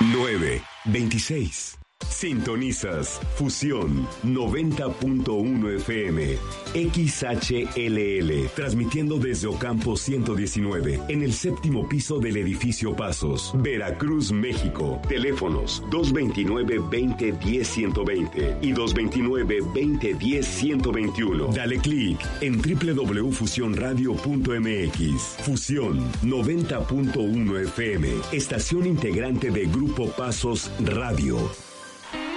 926. Sintonizas Fusión 90.1 FM, XHLL, transmitiendo desde Ocampo 119, en el séptimo piso del edificio Pasos, Veracruz, México. Teléfonos 229-2010-120 y 229-2010-121. Dale clic en www.fusionradio.mx. Fusión 90.1 FM, estación integrante de Grupo Pasos Radio.